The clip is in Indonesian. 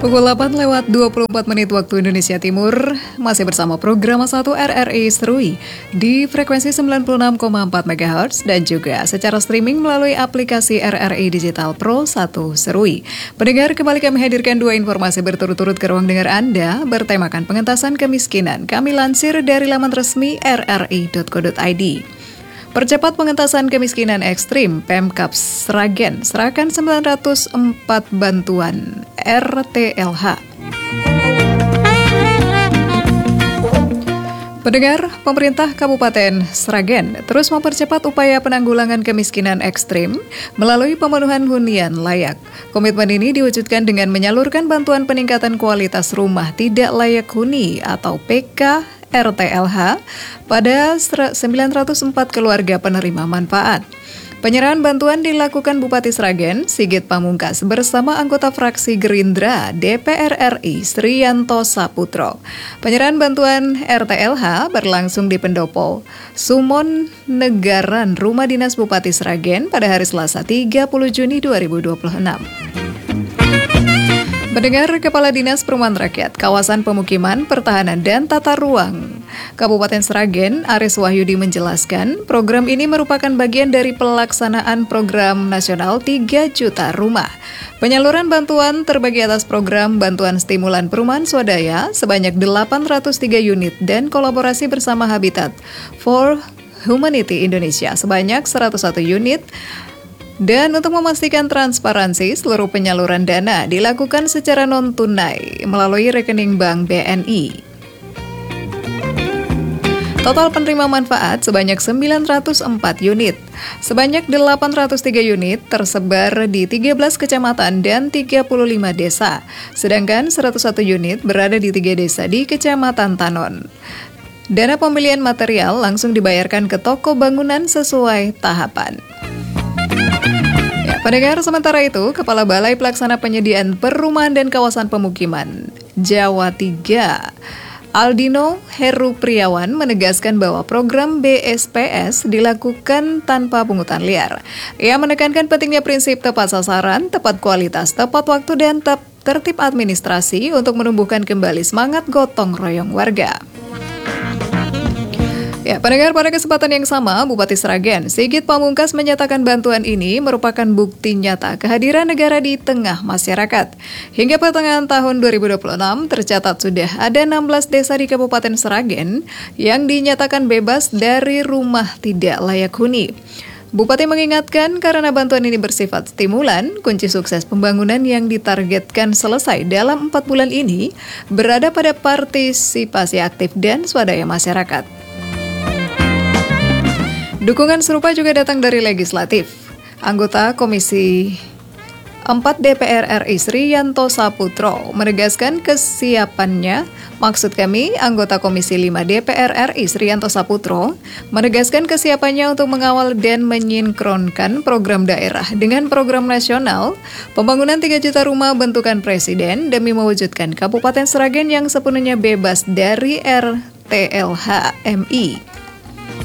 Pukul 8 lewat 24 menit waktu Indonesia Timur, masih bersama program 1 RRI Serui di frekuensi 96,4 MHz dan juga secara streaming melalui aplikasi RRI Digital Pro 1 Serui. Pendengar, kembali kami hadirkan dua informasi berturut-turut ke ruang dengar Anda bertemakan pengentasan kemiskinan. Kami lansir dari laman resmi rri.co.id. Percepat pengentasan kemiskinan ekstrim, Pemkab Sragen serahkan 904 bantuan RTLH. Pendengar, pemerintah Kabupaten Sragen terus mempercepat upaya penanggulangan kemiskinan ekstrim melalui pemenuhan hunian layak. Komitmen ini diwujudkan dengan menyalurkan bantuan peningkatan kualitas rumah tidak layak huni atau PK RTLH pada 904 keluarga penerima manfaat. Penyerahan bantuan dilakukan Bupati Sragen, Sigit Pamungkas, bersama anggota fraksi Gerindra DPR RI, Sriyanto Saputro. Penyerahan bantuan RTLH berlangsung di Pendopo, Sumon Negaran, Rumah Dinas Bupati Sragen pada hari Selasa 30 Juni 2026. Mendengar Kepala Dinas Perumahan Rakyat, Kawasan Pemukiman, Pertahanan, dan Tata Ruang Kabupaten Sragen, Aris Wahyudi menjelaskan, program ini merupakan bagian dari pelaksanaan program nasional 3 juta rumah. Penyaluran bantuan terbagi atas program bantuan stimulan perumahan swadaya sebanyak 803 unit dan kolaborasi bersama Habitat for Humanity Indonesia sebanyak 101 unit. Dan untuk memastikan transparansi, seluruh penyaluran dana dilakukan secara non-tunai melalui rekening Bank BNI. Total penerima manfaat sebanyak 904 unit. Sebanyak 803 unit tersebar di 13 kecamatan dan 35 desa. Sedangkan 101 unit berada di 3 desa di Kecamatan Tanon. Dana pembelian material langsung dibayarkan ke toko bangunan sesuai tahapan. Pendengar, sementara itu, Kepala Balai Pelaksana Penyediaan Perumahan dan Kawasan Pemukiman Jawa 3, Aldino Heru Priawan, menegaskan bahwa program BSPS dilakukan tanpa pungutan liar. Ia menekankan pentingnya prinsip tepat sasaran, tepat kualitas, tepat waktu, dan tertib administrasi untuk menumbuhkan kembali semangat gotong royong warga. Pendengar, pada kesempatan yang sama, Bupati Sragen, Sigit Pamungkas, menyatakan bantuan ini merupakan bukti nyata kehadiran negara di tengah masyarakat. Hingga pertengahan tahun 2026, tercatat sudah ada 16 desa di Kabupaten Sragen yang dinyatakan bebas dari rumah tidak layak huni. Bupati mengingatkan karena bantuan ini bersifat stimulan, kunci sukses pembangunan yang ditargetkan selesai dalam 4 bulan ini berada pada partisipasi aktif dan swadaya masyarakat. Dukungan serupa juga datang dari legislatif. Anggota Komisi 4 DPR RI Sriyanto Saputro menegaskan kesiapannya, anggota Komisi 5 DPR RI Sriyanto Saputro menegaskan kesiapannya untuk mengawal dan menyinkronkan program daerah dengan program nasional pembangunan 3 juta rumah bentukan Presiden demi mewujudkan Kabupaten Sragen yang sepenuhnya bebas dari RTLH MI.